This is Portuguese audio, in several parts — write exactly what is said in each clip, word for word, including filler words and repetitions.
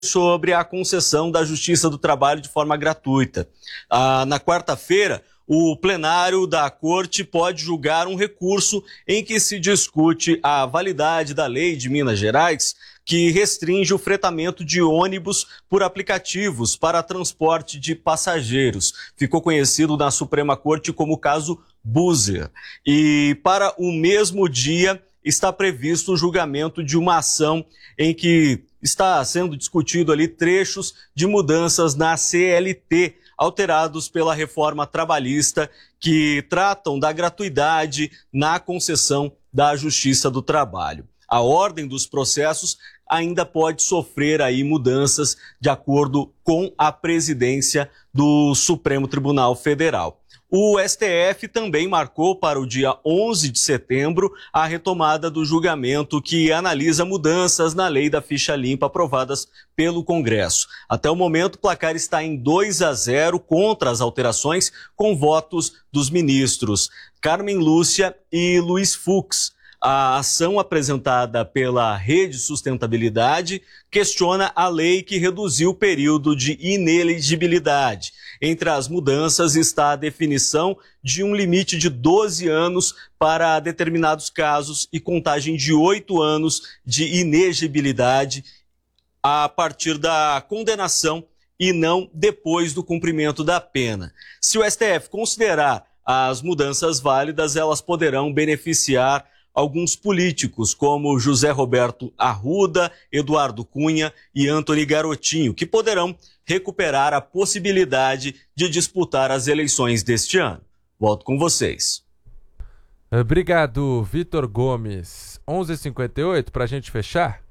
sobre a concessão da Justiça do Trabalho de forma gratuita. Ah, na quarta-feira, o plenário da Corte pode julgar um recurso em que se discute a validade da lei de Minas Gerais, que restringe o fretamento de ônibus por aplicativos para transporte de passageiros. Ficou conhecido na Suprema Corte como o caso Buser. E para o mesmo dia está previsto o julgamento de uma ação em que está sendo discutido ali trechos de mudanças na C L T, alterados pela reforma trabalhista, que tratam da gratuidade na concessão da Justiça do Trabalho. A ordem dos processos ainda pode sofrer aí mudanças de acordo com a presidência do Supremo Tribunal Federal. O S T F também marcou para o dia onze de setembro a retomada do julgamento que analisa mudanças na lei da ficha limpa aprovadas pelo Congresso. Até o momento, o placar está em dois a zero contra as alterações, com votos dos ministros Carmen Lúcia e Luiz Fux. A ação apresentada pela Rede Sustentabilidade questiona a lei que reduziu o período de inelegibilidade. Entre as mudanças está a definição de um limite de doze anos para determinados casos e contagem de oito anos de inegibilidade a partir da condenação e não depois do cumprimento da pena. Se o S T F considerar as mudanças válidas, elas poderão beneficiar alguns políticos, como José Roberto Arruda, Eduardo Cunha e Antony Garotinho, que poderão recuperar a possibilidade de disputar as eleições deste ano. Volto com vocês. Obrigado, Vitor Gomes. onze e cinquenta e oito, para a gente fechar?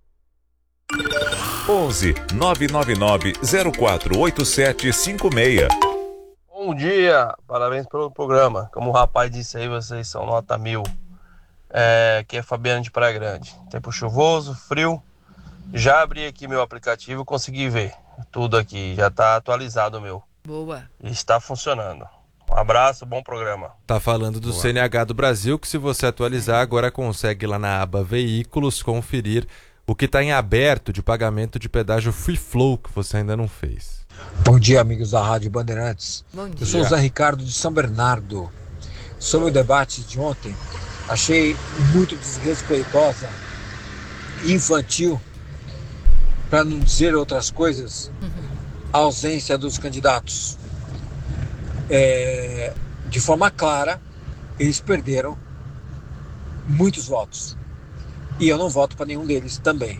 onze nove nove nove zero quatro oito sete cinco seis. Bom dia, parabéns pelo programa. Como o rapaz disse aí, vocês são nota mil. É, aqui é Fabiano de Praia Grande. Tempo chuvoso, frio. Já abri aqui meu aplicativo, consegui ver tudo aqui. Já está atualizado o meu. Boa. E está funcionando. Um abraço, bom programa. Tá falando do Boa. C N H do Brasil, que se você atualizar, agora consegue lá na aba Veículos conferir o que está em aberto de pagamento de pedágio Free Flow, que você ainda não fez. Bom dia, amigos da Rádio Bandeirantes. Bom dia. Eu sou o Zé Ricardo de São Bernardo. Sobre o debate de ontem, achei muito desrespeitosa, infantil, para não dizer outras coisas, a ausência dos candidatos. É, de forma clara, eles perderam muitos votos. E eu não voto para nenhum deles também.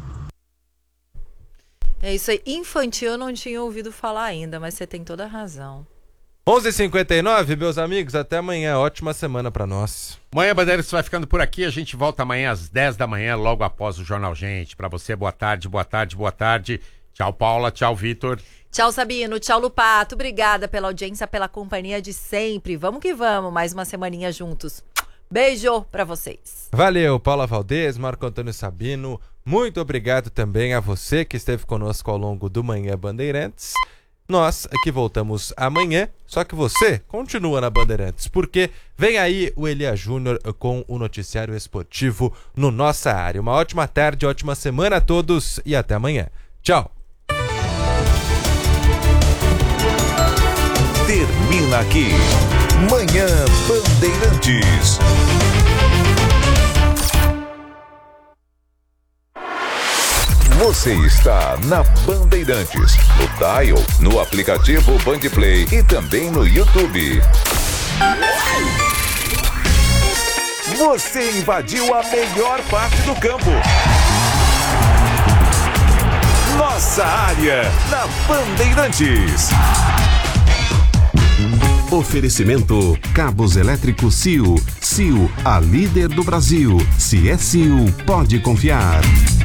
É isso aí. Infantil eu não tinha ouvido falar ainda, mas você tem toda a razão. onze e cinquenta e nove, meus amigos, até amanhã. Ótima semana pra nós. Manhã Bandeirantes vai ficando por aqui. A gente volta amanhã às dez da manhã, logo após o Jornal Gente. Pra você, boa tarde, boa tarde, boa tarde. Tchau, Paula. Tchau, Vitor. Tchau, Sabino. Tchau, Lupato. Obrigada pela audiência, pela companhia de sempre. Vamos que vamos. Mais uma semaninha juntos. Beijo pra vocês. Valeu, Paula Valdez, Marco Antônio Sabino. Muito obrigado também a você que esteve conosco ao longo do Manhã Bandeirantes. Nós aqui voltamos amanhã, só que você continua na Bandeirantes, porque vem aí o Elia Júnior com o noticiário esportivo no Nossa Área. Uma ótima tarde, ótima semana a todos e até amanhã. Tchau! Termina aqui Manhã Bandeirantes. Você está na Bandeirantes, no Dial, no aplicativo Bandplay e também no YouTube. Você invadiu a melhor parte do campo. Nossa Área, na Bandeirantes. Oferecimento Cabos Elétricos C I U. C I U, a líder do Brasil. Se é C I U, pode confiar.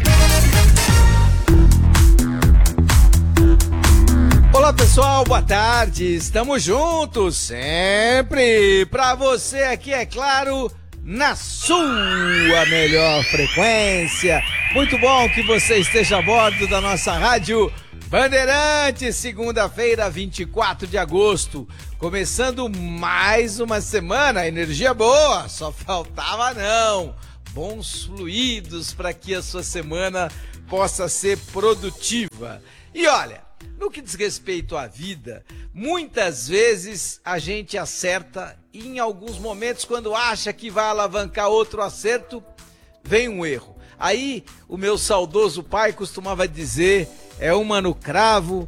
Olá pessoal, boa tarde, estamos juntos sempre pra você aqui, é claro, na sua melhor frequência. Muito bom que você esteja a bordo da nossa rádio Bandeirantes, segunda-feira, vinte e quatro de agosto, começando mais uma semana, energia boa, só faltava não, bons fluidos para que a sua semana possa ser produtiva. E olha, no que diz respeito à vida, muitas vezes a gente acerta e em alguns momentos, quando acha que vai alavancar outro acerto, vem um erro. Aí o meu saudoso pai costumava dizer, é uma no cravo,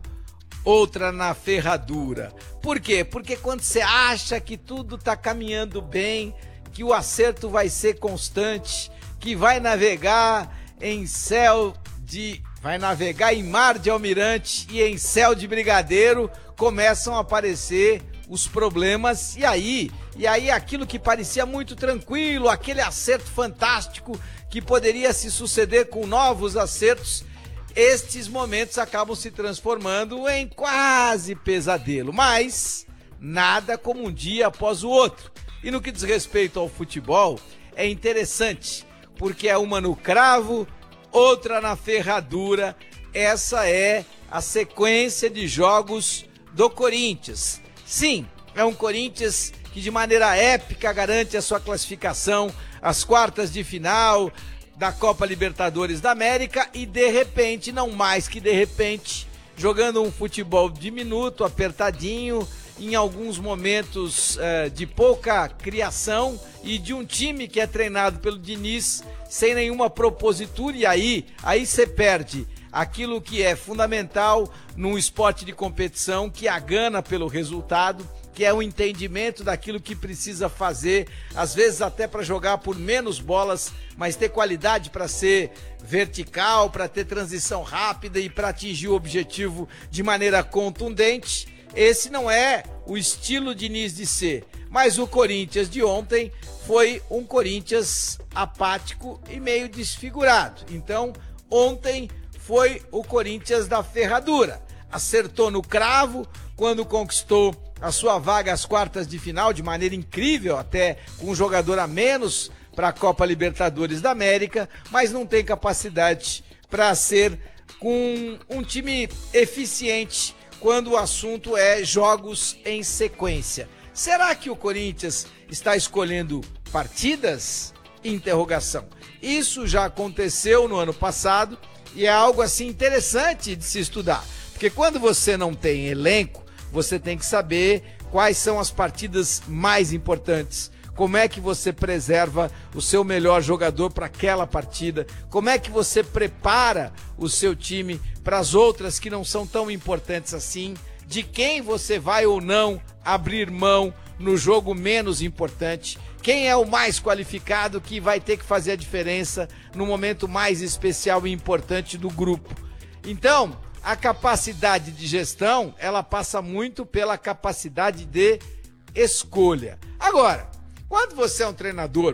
outra na ferradura. Por quê? Porque quando você acha que tudo está caminhando bem, que o acerto vai ser constante, que vai navegar em céu de... vai navegar em mar de almirante e em céu de brigadeiro, começam a aparecer os problemas, e aí, e aí aquilo que parecia muito tranquilo, aquele acerto fantástico que poderia se suceder com novos acertos, estes momentos acabam se transformando em quase pesadelo, mas nada como um dia após o outro. E no que diz respeito ao futebol, é interessante, porque é uma no cravo, outra na ferradura. Essa é a sequência de jogos do Corinthians. Sim, é um Corinthians que de maneira épica garante a sua classificação às quartas de final da Copa Libertadores da América e de repente, não mais que de repente, jogando um futebol diminuto, apertadinho, em alguns momentos uh, de pouca criação e de um time que é treinado pelo Diniz sem nenhuma propositura, e aí, aí você perde aquilo que é fundamental num esporte de competição, que é a gana pelo resultado, que é o entendimento daquilo que precisa fazer, às vezes até para jogar por menos bolas, mas ter qualidade para ser vertical, para ter transição rápida e para atingir o objetivo de maneira contundente. Esse não é o estilo Diniz de ser, mas o Corinthians de ontem foi um Corinthians apático e meio desfigurado. Então, ontem foi o Corinthians da ferradura. Acertou no cravo quando conquistou a sua vaga às quartas de final, de maneira incrível, até com um jogador a menos para a Copa Libertadores da América, mas não tem capacidade para ser com um time eficiente quando o assunto é jogos em sequência. Será que o Corinthians está escolhendo partidas? Interrogação. Isso já aconteceu no ano passado e é algo assim interessante de se estudar, porque quando você não tem elenco, você tem que saber quais são as partidas mais importantes, como é que você preserva o seu melhor jogador para aquela partida, como é que você prepara o seu time para as outras que não são tão importantes assim, de quem você vai ou não abrir mão no jogo menos importante, quem é o mais qualificado que vai ter que fazer a diferença no momento mais especial e importante do grupo. Então, a capacidade de gestão, ela passa muito pela capacidade de escolha. Agora, quando você é um treinador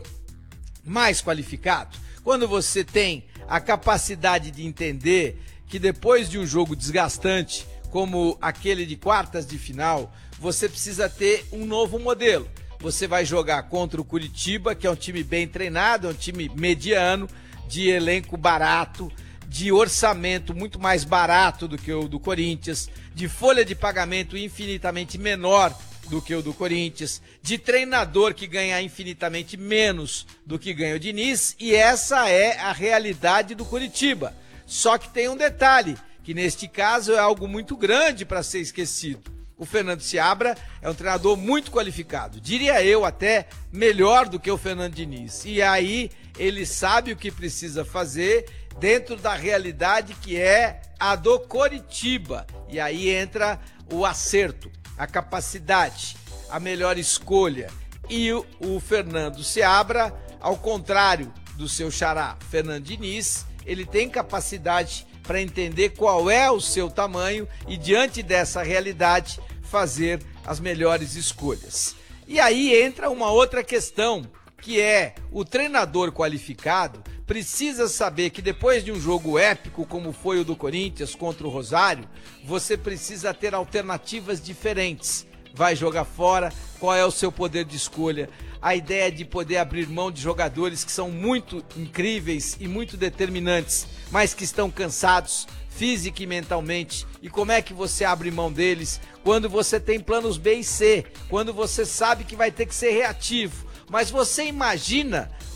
mais qualificado, quando você tem a capacidade de entender que depois de um jogo desgastante, como aquele de quartas de final, você precisa ter um novo modelo. Você vai jogar contra o Curitiba, que é um time bem treinado, é um time mediano, de elenco barato, de orçamento muito mais barato do que o do Corinthians, de folha de pagamento infinitamente menor do que o do Corinthians, de treinador que ganha infinitamente menos do que ganha o Diniz, e essa é a realidade do Curitiba. Só que tem um detalhe, que neste caso é algo muito grande para ser esquecido. O Fernando Seabra é um treinador muito qualificado, diria eu até melhor do que o Fernando Diniz. E aí ele sabe o que precisa fazer dentro da realidade que é a do Coritiba. E aí entra o acerto, a capacidade, a melhor escolha. E o, o Fernando Seabra, ao contrário do seu xará Fernando Diniz, ele tem capacidade para entender qual é o seu tamanho e, diante dessa realidade, fazer as melhores escolhas. E aí entra uma outra questão, que é o treinador qualificado precisa saber que depois de um jogo épico como foi o do Corinthians contra o Rosário, você precisa ter alternativas diferentes. Vai jogar fora, qual é o seu poder de escolha? A ideia de poder abrir mão de jogadores que são muito incríveis e muito determinantes, mas que estão cansados física e mentalmente. E como é que você abre mão deles quando você tem planos B e C, quando você sabe que vai ter que ser reativo? Mas você imagina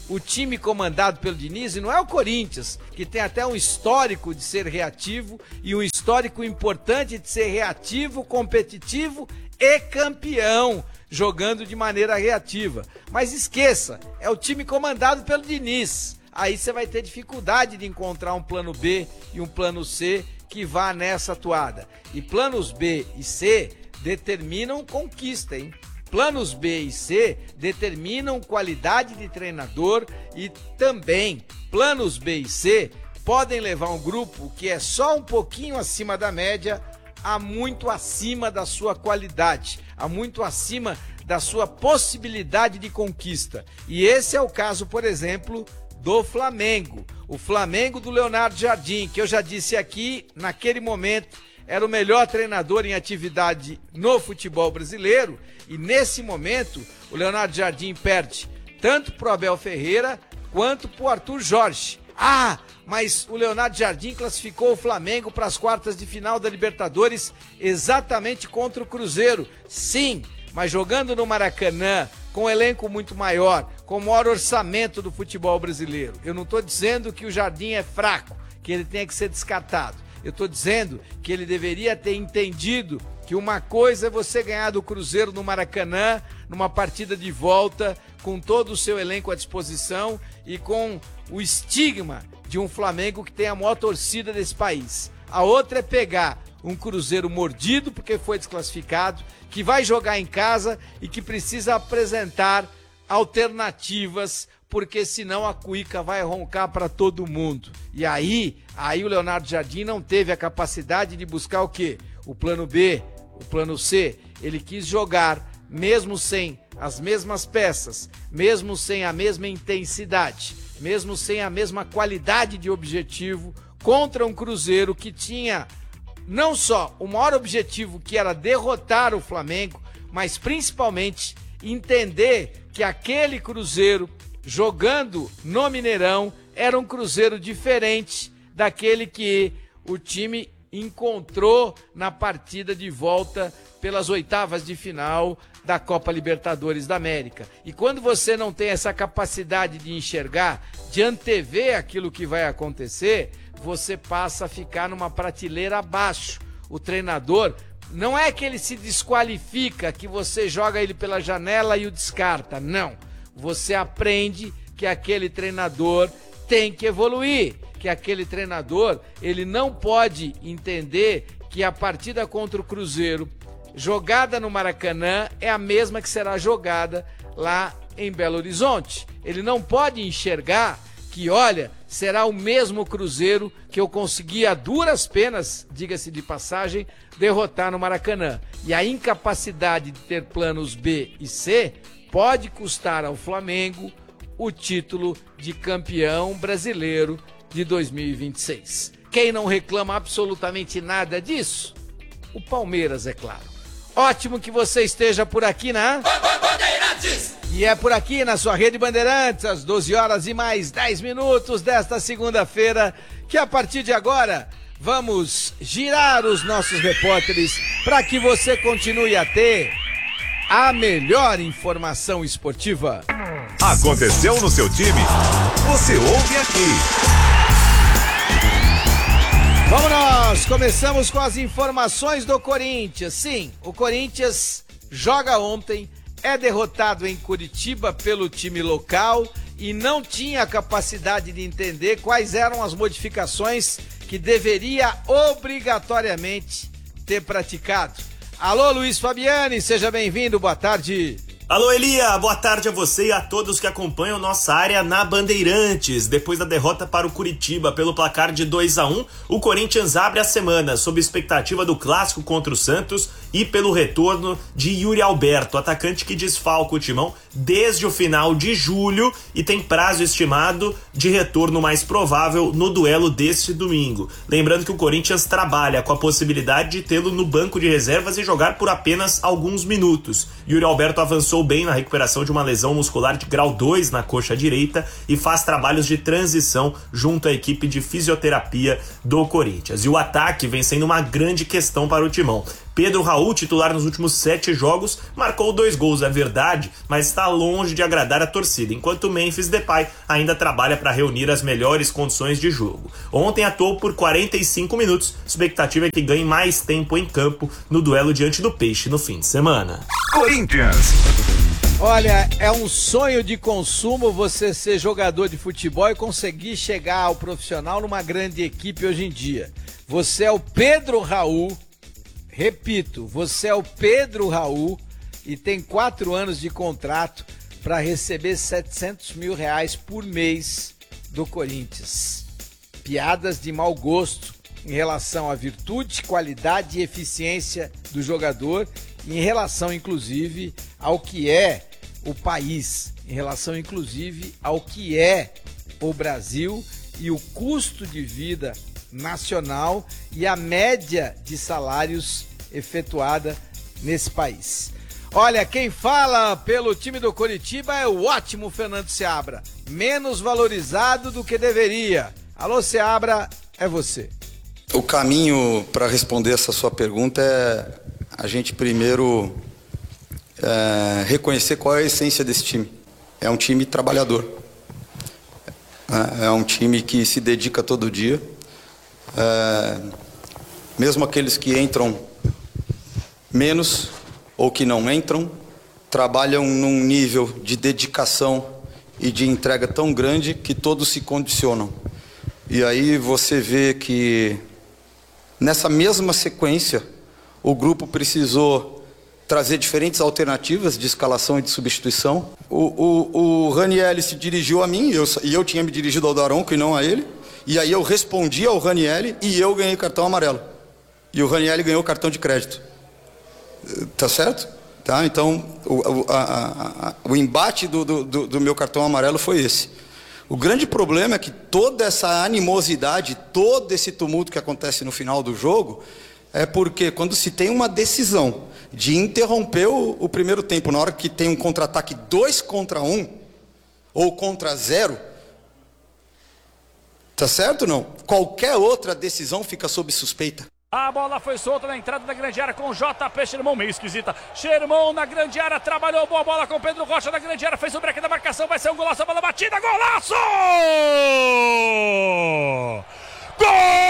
o time comandado pelo Diniz, e não é o Corinthians, que tem até um histórico de ser reativo e um histórico importante de ser reativo, competitivo e campeão, jogando de maneira reativa. Mas esqueça, é o time comandado pelo Diniz. Aí você vai ter dificuldade de encontrar um plano B e um plano C que vá nessa toada. E planos B e C determinam conquista, hein? Planos B e C determinam qualidade de treinador e também planos B e C podem levar um grupo que é só um pouquinho acima da média a muito acima da sua qualidade, a muito acima da sua possibilidade de conquista. E esse é o caso, por exemplo, do Flamengo. O Flamengo do Leonardo Jardim, que eu já disse aqui, naquele momento era o melhor treinador em atividade no futebol brasileiro, e nesse momento o Leonardo Jardim perde tanto pro Abel Ferreira quanto pro Arthur Jorge. Ah, mas o Leonardo Jardim classificou o Flamengo para as quartas de final da Libertadores exatamente contra o Cruzeiro. Sim, mas jogando no Maracanã, com um elenco muito maior, com o maior orçamento do futebol brasileiro. Eu não estou dizendo que o Jardim é fraco, que ele tenha que ser descartado. Eu estou dizendo que ele deveria ter entendido que uma coisa é você ganhar do Cruzeiro no Maracanã, numa partida de volta, com todo o seu elenco à disposição e com o estigma de um Flamengo que tem a maior torcida desse país. A outra é pegar um Cruzeiro mordido porque foi desclassificado, que vai jogar em casa e que precisa apresentar alternativas, porque senão a cuíca vai roncar para todo mundo. E aí, aí o Leonardo Jardim não teve a capacidade de buscar o quê? O plano B, o plano C. Ele quis jogar, mesmo sem as mesmas peças, mesmo sem a mesma intensidade, mesmo sem a mesma qualidade de objetivo, contra um Cruzeiro que tinha não só o maior objetivo, que era derrotar o Flamengo, mas principalmente entender que aquele Cruzeiro, jogando no Mineirão, era um Cruzeiro diferente daquele que o time encontrou na partida de volta pelas oitavas de final da Copa Libertadores da América. E quando você não tem essa capacidade de enxergar, de antever aquilo que vai acontecer, você passa a ficar numa prateleira abaixo. O treinador, não é que ele se desqualifica, que você joga ele pela janela e o descarta, não. Você aprende que aquele treinador tem que evoluir, que aquele treinador, ele não pode entender que a partida contra o Cruzeiro, jogada no Maracanã, é a mesma que será jogada lá em Belo Horizonte. Ele não pode enxergar que, olha, será o mesmo Cruzeiro que eu consegui a duras penas, diga-se de passagem, derrotar no Maracanã. E a incapacidade de ter planos B e C pode custar ao Flamengo o título de campeão brasileiro de dois mil e vinte e seis. Quem não reclama absolutamente nada disso? O Palmeiras, é claro. Ótimo que você esteja por aqui na Bandeirantes! E é por aqui na sua Rede Bandeirantes, às doze horas e mais dez minutos desta segunda-feira, que a partir de agora vamos girar os nossos repórteres para que você continue a ter a melhor informação esportiva. Aconteceu no seu time? Você ouve aqui. Vamos nós, começamos com as informações do Corinthians. Sim, o Corinthians joga ontem, é derrotado em Curitiba pelo time local e não tinha a capacidade de entender quais eram as modificações que deveria obrigatoriamente ter praticado. Alô, Luiz Fabiani, seja bem-vindo, boa tarde. Alô, Elia, boa tarde a você e a todos que acompanham nossa área na Bandeirantes. Depois da derrota para o Curitiba pelo placar de dois a um, o Corinthians abre a semana sob expectativa do clássico contra o Santos e pelo retorno de Yuri Alberto, atacante que desfalca o timão desde o final de julho e tem prazo estimado de retorno mais provável no duelo deste domingo. Lembrando que o Corinthians trabalha com a possibilidade de tê-lo no banco de reservas e jogar por apenas alguns minutos. Yuri Alberto avançou bem na recuperação de uma lesão muscular de grau dois na coxa direita e faz trabalhos de transição junto à equipe de fisioterapia do Corinthians. E o ataque vem sendo uma grande questão para o timão. Pedro Raul, titular nos últimos sete jogos, marcou dois gols, é verdade, mas está longe de agradar a torcida, enquanto Memphis Depay ainda trabalha para reunir as melhores condições de jogo. Ontem atuou por quarenta e cinco minutos, expectativa é que ganhe mais tempo em campo no duelo diante do Peixe no fim de semana. Corinthians. Olha, é um sonho de consumo você ser jogador de futebol e conseguir chegar ao profissional numa grande equipe hoje em dia. Você é o Pedro Raul, repito, você é o Pedro Raul e tem quatro anos de contrato para receber setecentos mil reais por mês do Corinthians. Piadas de mau gosto em relação à virtude, qualidade e eficiência do jogador, em relação inclusive ao que é o país, em relação inclusive ao que é o Brasil e o custo de vida nacional e a média de salários efetuada nesse país. Olha, quem fala pelo time do Coritiba é o ótimo Fernando Seabra, menos valorizado do que deveria. Alô, Seabra, é você. O caminho para responder essa sua pergunta é a gente primeiro é, reconhecer qual é a essência desse time. É um time trabalhador. É, é um time que se dedica todo dia. É, mesmo aqueles que entram menos ou que não entram, trabalham num nível de dedicação e de entrega tão grande que todos se condicionam. E aí você vê que nessa mesma sequência o grupo precisou trazer diferentes alternativas de escalação e de substituição. O, o, o Ranieri se dirigiu a mim eu, e eu tinha me dirigido ao Daronco e não a ele. E aí eu respondi ao Ranieri e eu ganhei cartão amarelo. E o Ranieri ganhou cartão de crédito. Tá certo? Tá? Então, o, a, a, a, o embate do, do, do meu cartão amarelo foi esse. O grande problema é que toda essa animosidade, todo esse tumulto que acontece no final do jogo, é porque quando se tem uma decisão de interromper o, o primeiro tempo, na hora que tem um contra-ataque dois contra um, ou contra zero, tá certo ou não? Qualquer outra decisão fica sob suspeita. A bola foi solta na entrada da grande área com o J P Xermão, meio esquisita. Xermão na grande área, trabalhou boa bola com o Pedro Rocha na grande área, fez o break da marcação, vai ser um golaço, a bola batida, golaço! Gol!